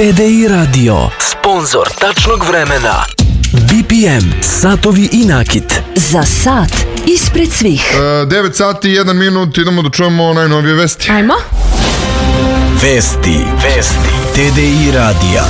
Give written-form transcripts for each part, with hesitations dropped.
TDI Radio, sponsor tačnog vremena. BPM, satovi i nakit. Za sat ispred svih. 9 sati i 1 minut, idemo da čujemo najnovije vesti. Ajmo. Vesti TDI Radija.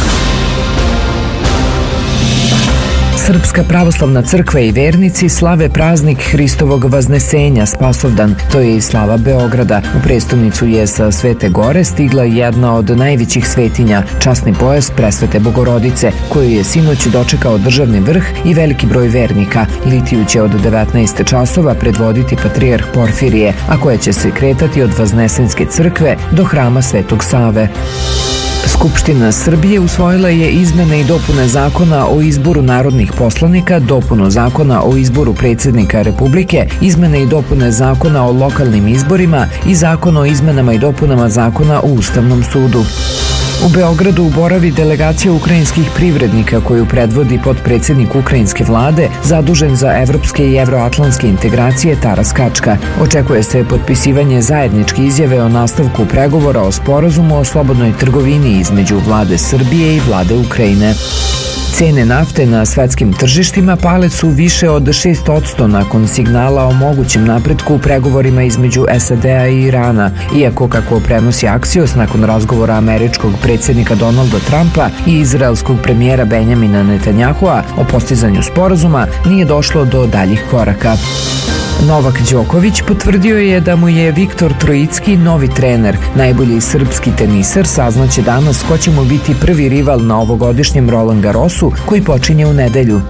Srpska pravoslavna crkva i vernici slave praznik Hristovog Vaznesenja, Spasovdan. To je i slava Beograda. U prestonicu je sa Svete Gore stigla jedna od najvećih svetinja, časni pojas Presvete Bogorodice, koju je sinoć dočekao državni vrh i veliki broj vernika. Litiju će od 19 časova predvoditi patrijarh Porfirije, a koja će se kretati od Vaznesenske crkve do hrama Svetog Save. Skupština Srbije usvojila je izmene i dopune zakona o izboru narodnih poslanika, dopunu zakona o izboru predsjednika Republike, izmene i dopune zakona o lokalnim izborima i zakon o izmenama i dopunama zakona o Ustavnom sudu. U Beogradu boravi delegacija ukrajinskih privrednika koju predvodi potpredsjednik ukrajinske vlade zadužen za evropske i evroatlantske integracije Taras Kačka. Očekuje se potpisivanje zajedničke izjave o nastavku pregovora o sporazumu o slobodnoj trgovini između vlade Srbije i vlade Ukrajine. Cene nafte na svetskim tržištima pale su više od 6% nakon signala o mogućem napretku u pregovorima između SAD-a i Irana, iako kako prenosi Axios nakon razgovora američkog predsjednika Donalda Trumpa i izraelskog premijera Benjamina Netanjahua o postizanju sporazuma nije došlo do daljih koraka. Novak Đoković potvrdio je da mu je Viktor Trojicki novi trener. Najbolji srpski tenisar saznaće danas ko će mu biti prvi rival na ovogodišnjem Roland Garrosu koji počinje u nedelju.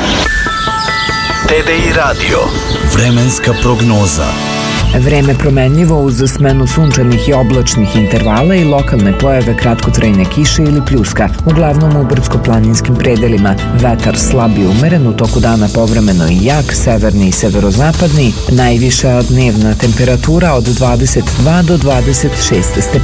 TDI Radio, vremenska prognoza. Vreme promenljivo uz smenu sunčanih i oblačnih intervala i lokalne pojave kratkotrajne kiše ili pljuska, uglavnom u brdsko-planinskim predelima. Vetar slab i umeren, u toku dana povremeno i jak, severni i severozapadni, najviša dnevna temperatura od 22 do 26 stepeni.